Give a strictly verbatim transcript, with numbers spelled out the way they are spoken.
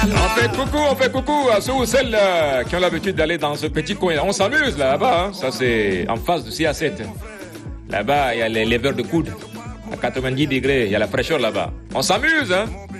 On fait coucou, on fait coucou à ceux ou celles euh, qui ont l'habitude d'aller dans ce petit coin. On s'amuse là-bas, hein. Ça c'est en face du C A sept. Là-bas, il y a les leveurs de coude. À quatre-vingt-dix degrés, il y a la fraîcheur là-bas. On s'amuse, hein.